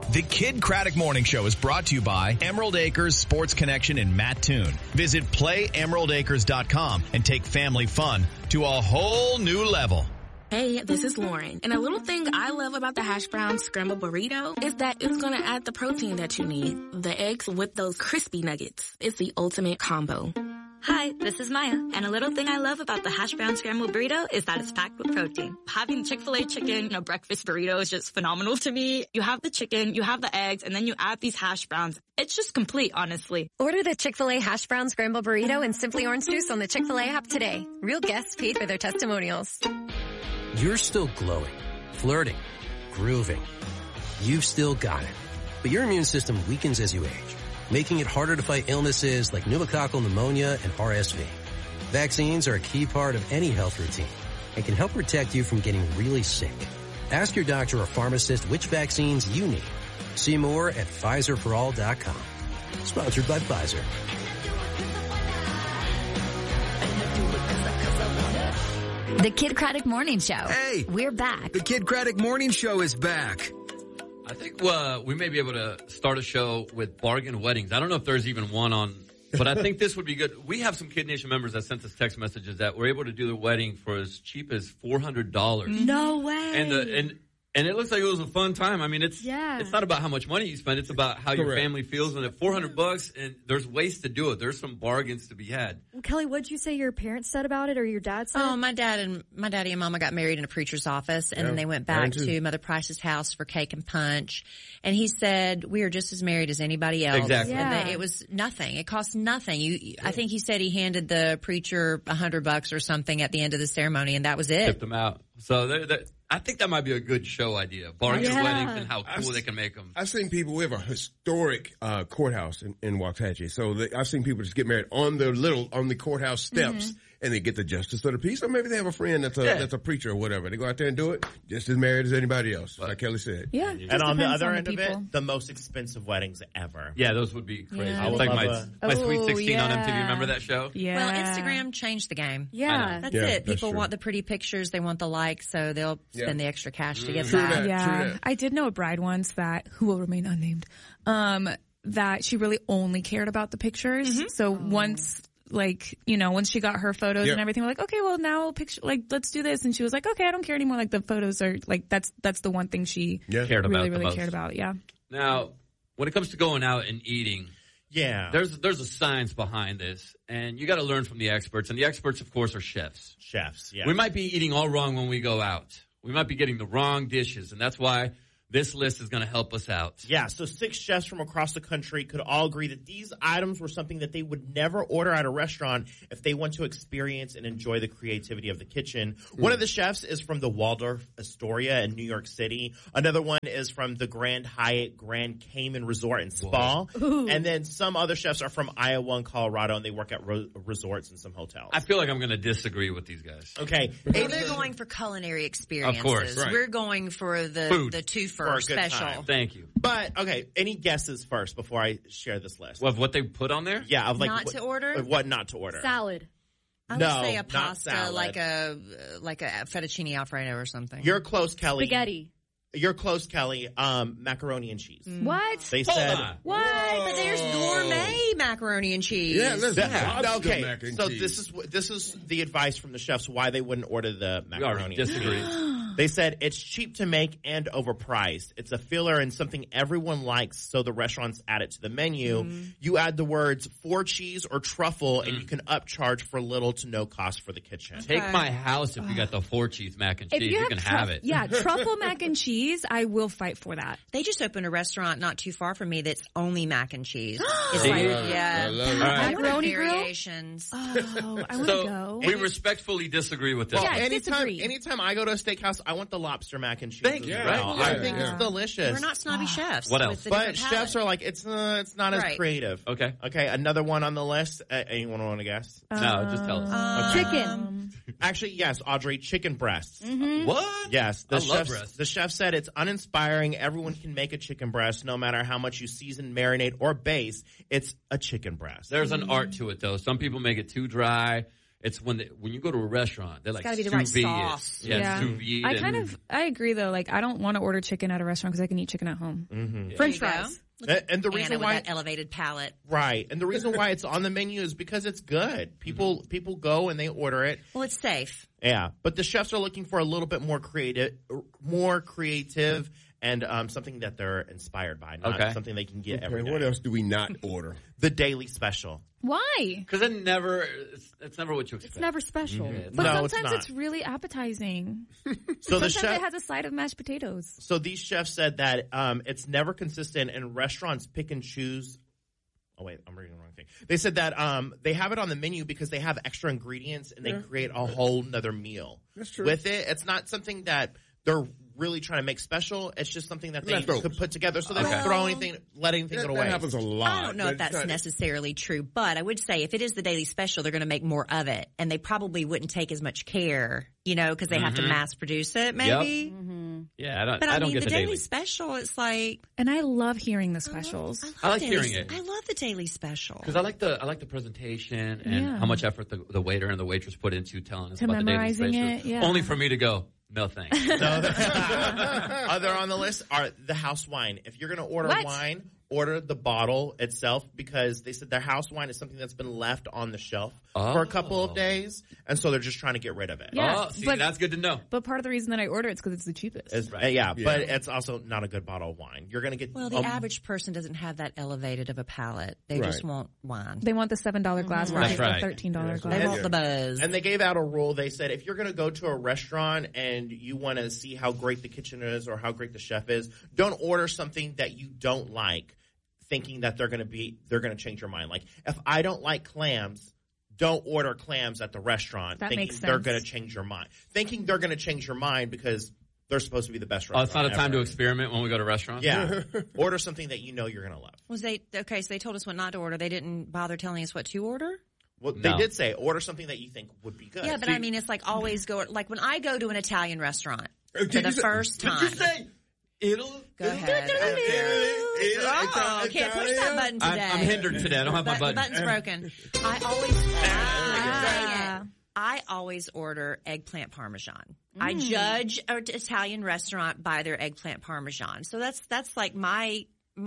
The Kid Craddock Morning Show is brought to you by Emerald Acres Sports Connection in Mattoon. Visit PlayEmeraldAcres.com and take family fun to a whole new level. Hey, this is Lauren, and a little thing I love about the hash brown scramble burrito is that it's going to add the protein that you need. The eggs with those crispy nuggets. It's the ultimate combo. Hi, this is Maya, and a little thing I love about the hash brown scramble burrito is that it's packed with protein. Having Chick-fil-A chicken in a breakfast burrito is just phenomenal to me. You have the chicken, you have the eggs, and then you add these hash browns. It's just complete, honestly. Order the Chick-fil-A hash brown scramble burrito and Simply Orange Juice on the Chick-fil-A app today. Real guests paid for their testimonials. You're still glowing, flirting, grooving. You've still got it. But your immune system weakens as you age, making it harder to fight illnesses like pneumococcal pneumonia and RSV. Vaccines are a key part of any health routine and can help protect you from getting really sick. Ask your doctor or pharmacist which vaccines you need. See more at PfizerForAll.com. Sponsored by Pfizer. The Kid Craddock Morning Show. Hey! We're back. The Kid Craddock Morning Show is back. I think we may be able to start a show with bargain weddings. I don't know if there's even one on, but I think this would be good. We have some Kid Nation members that sent us text messages that were able to do the wedding for as cheap as $400. No way. And it looks like it was a fun time. I mean, it's not about how much money you spend. It's about how your family feels. And at $400, and there's ways to do it. There's some bargains to be had. Well, Kelly, what did you say your parents said about it, or your dad said? Oh, my daddy and mama got married in a preacher's office, and then they went back to Mother Price's house for cake and punch. And he said, we are just as married as anybody else. Exactly. And it was nothing. It cost nothing. I think he said he handed the preacher $100 or something at the end of the ceremony, and that was it. Tipped them out. So I think that might be a good show idea. Bargain weddings and how cool they can make them. I've seen people, we have a historic courthouse in Waxahachie. So I've seen people just get married on the courthouse steps, and they get the justice of the peace. Or maybe they have a friend that's a preacher or whatever. They go out there and do it just as married as anybody else, like Kelly said. Yeah. And on the other end of it, the most expensive weddings ever. Yeah, those would be crazy. Yeah. It's like my Sweet 16 on MTV. Remember that show? Yeah. Well, Instagram changed the game. Yeah. That's it. People want the pretty pictures. They want the likes, so they'll spend the extra cash to get True that. that. I did know a bride once who will remain unnamed, that she really only cared about the pictures. So once she got her photos and everything, we're like, okay, well now let's do this. And she was like, okay, I don't care anymore. Like the photos are like, that's the one thing she cared really, about really cared about. Yeah. Now, when it comes to going out and eating, there's a science behind this, and you got to learn from the experts. And the experts, of course, are chefs. Yeah. We might be eating all wrong when we go out. We might be getting the wrong dishes, and that's why this list is going to help us out. Yeah, so 6 chefs from across the country could all agree that these items were something that they would never order at a restaurant if they want to experience and enjoy the creativity of the kitchen. One of the chefs is from the Waldorf Astoria in New York City. Another one is from the Grand Hyatt Grand Cayman Resort and Spa. And then some other chefs are from Iowa and Colorado, and they work at resorts and some hotels. I feel like I'm going to disagree with these guys. Okay. Well, they're going for culinary experiences. Of course, right. We're going for the two for special. Time. Thank you. But, okay, any guesses first before I share this list? Of what they put on there? Yeah, of like not to order? What not to order? Salad. I would say a pasta, like a fettuccine Alfredo or something. You're close, Kelly. Spaghetti. You're close, Kelly. Macaroni and cheese. What? They said what? But there's gourmet macaroni and cheese. Yeah, okay. mac and So cheese. this is the advice from the chefs why they wouldn't order the macaroni. Disagree. They said it's cheap to make and overpriced. It's a filler and something everyone likes, so the restaurants add it to the menu. You add the words for cheese or truffle, and you can upcharge for little to no cost for the kitchen. Take my house if you got the 4 cheese mac and cheese. You can have it. Yeah, truffle mac and cheese, I will fight for that. They just opened a restaurant not too far from me that's only mac and cheese. It's macaroni variations. Oh, I want to go. We respectfully disagree with this. Well, disagree. anytime I go to a steakhouse, I want the lobster mac and cheese. Thank you. Right? I think it's delicious. We're not snobby chefs. What else? But chefs are like, it's not as creative. Okay. Okay, another one on the list. Anyone want to guess? No, just tell us. Chicken. Actually, yes, Audrey, chicken breasts. What? Yes. I love breasts. The chef said it's uninspiring. Everyone can make a chicken breast, no matter how much you season, marinate, or baste. It's a chicken breast. There's an art to it, though. Some people make it too dry. It's when you go to a restaurant, they're like gotta be the right sauce. Sous vide. I agree though. Like, I don't want to order chicken at a restaurant because I can eat chicken at home. Mm-hmm. French fries. And the reason why that elevated palate, right? And the reason why it's on the menu is because it's good. People go and they order it. Well, it's safe. Yeah, but the chefs are looking for a little bit more creative, and something that they're inspired by, not something they can get every day. What else do we not order? The daily special. Why? Because it's never what you expect. It's never special. Mm-hmm. But sometimes it's really appetizing. So sometimes it has a side of mashed potatoes. So these chefs said that it's never consistent, and restaurants pick and choose. Oh wait, I'm reading the wrong thing. They said that they have it on the menu because they have extra ingredients and they create a whole nother meal. That's true. With it. It's not something that they're really trying to make special. It's just something that they could put together, so they don't throw anything, let anything go to waste. That happens a lot. I don't know if that's necessarily true, but I would say if it is the daily special, they're going to make more of it, and they probably wouldn't take as much care, because they have to mass produce it, maybe. Yep. Mm-hmm. Yeah, I don't get the daily special. It's like, and I love hearing the specials. I like hearing it. I love the daily special because I like the presentation and how much effort the waiter and the waitress put into telling us about the daily specials. Yeah. Only for me to go, no thanks. Other on the list are the house wine. If you're going to order wine, order the bottle itself, because they said their house wine is something that's been left on the shelf for a couple of days, and so they're just trying to get rid of it. Yeah, but that's good to know. But part of the reason that I order it's because it's the cheapest. But it's also not a good bottle of wine. You're going to get the average person doesn't have that elevated of a palate. They just want wine. They want the $7 glass versus the $13 glass. They want the buzz. And they gave out a rule. They said if you're going to go to a restaurant and you want to see how great the kitchen is or how great the chef is, don't order something that you don't like, thinking that they're going to change your mind. Like, if I don't like clams, don't order clams at the restaurant thinking they're going to change your mind. Thinking they're going to change your mind because they're supposed to be the best restaurant. It's not a time to experiment when we go to restaurants? Yeah. Order something that you know you're going to love. So they told us what not to order. They didn't bother telling us what to order? Well, they did say order something that you think would be good. Yeah, but I mean, it's like always like when I go to an Italian restaurant for the first time. Did you say Go ahead. Can't push that button today. I'm hindered today. I don't have my button. The button's broken. I always order eggplant parmesan. I judge an Italian restaurant by their eggplant parmesan. So that's like my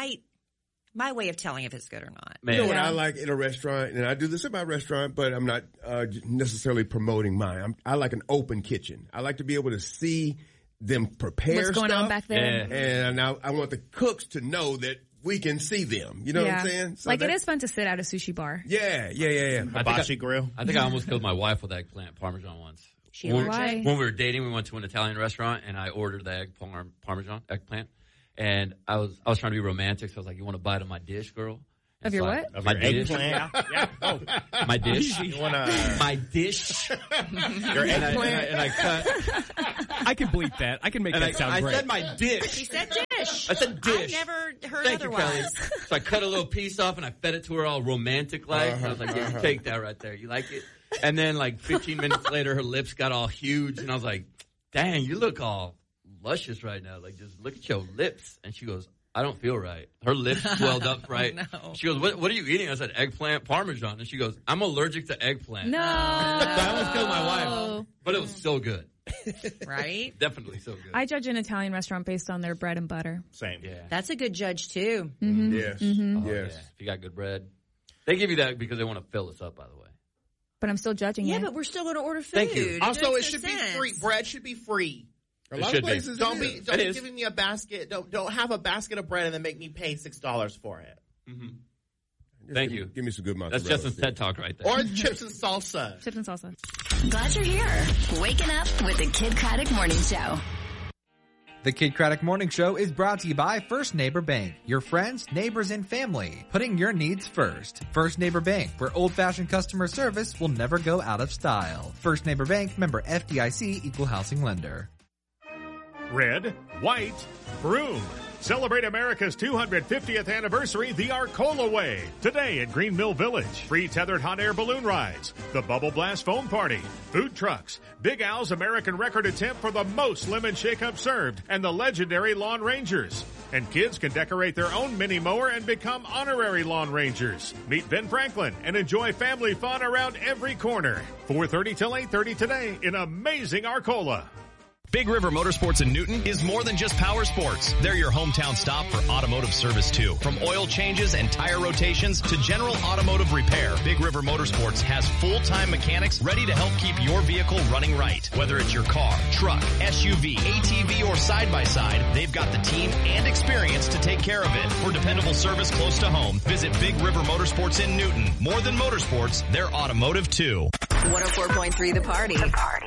way of telling if it's good or not. You know what I like in a restaurant, and I do this at my restaurant, but I'm not necessarily promoting mine. I like an open kitchen. I like to be able to see them prepare what's going on back there. And I want the cooks to know that we can see them. You know what I'm saying? So it is fun to sit at a sushi bar. Yeah. Hibachi grill. I think I almost killed my wife with eggplant parmesan once. Why? When we were dating, we went to an Italian restaurant, and I ordered the eggplant. And I was trying to be romantic, so I was like, "You want a bite of my dish, girl?" Of your what? Of my your dish. Eggplant. Oh, my dish. You want my dish? Your eggplant. And I cut. I can bleep that. I can make that sound great. I said my dish. He said dish. I said dish. I've never heard Thank otherwise. you, Kelly. So I cut a little piece off and I fed it to her all romantic like. I was like, "Yeah, you take that right there. You like it?" And then like 15 minutes later, her lips got all huge, and I was like, "Dang, you look all luscious right now. Like, just look at your lips." And she goes, "I don't feel right." Her lips swelled up right. No. She goes, what are you eating? I said, eggplant parmesan. And she goes, "I'm allergic to eggplant." No. So I almost killed my wife. But it was so good. Right? Definitely so good. I judge an Italian restaurant based on their bread and butter. Same. Yeah. That's a good judge, too. Mm-hmm. Yes. Mm-hmm. Yes. Yeah. If you got good bread. They give you that because they want to fill us up, by the way. But I'm still judging Yeah, it. but we're still going to order food. Thank you. Also, it should be free. Bread should be free. A lot of places Don't be giving me a basket. Don't have a basket of bread and then make me pay $6 for it. Mm-hmm. Thank you. Give me some good mozzarella. That's Justin's TED Talk right there. Or chips and salsa. Chips and salsa. Glad you're here. Waking up with the Kid Craddock Morning Show. The Kid Craddock Morning Show is brought to you by First Neighbor Bank. Your friends, neighbors, and family. Putting your needs first. First Neighbor Bank, where old-fashioned customer service will never go out of style. First Neighbor Bank, member FDIC, equal housing lender. Red, white, broom. Celebrate America's 250th anniversary the Arcola way. Today at Green Mill Village. Free tethered hot air balloon rides. The Bubble Blast foam party. Food trucks. Big Al's American record attempt for the most lemon shake-up served. And the legendary Lawn Rangers. And kids can decorate their own mini mower and become honorary lawn rangers. Meet Ben Franklin and enjoy family fun around every corner. 4:30 till 8:30 today in amazing Arcola. Big River Motorsports in Newton is more than just power sports. They're your hometown stop for automotive service too. From oil changes and tire rotations to general automotive repair, Big River Motorsports has full-time mechanics ready to help keep your vehicle running right. Whether it's your car, truck, SUV, ATV, or side-by-side, they've got the team and experience to take care of it. For dependable service close to home, visit Big River Motorsports in Newton. More than motorsports, they're automotive too. 104.3 The Party.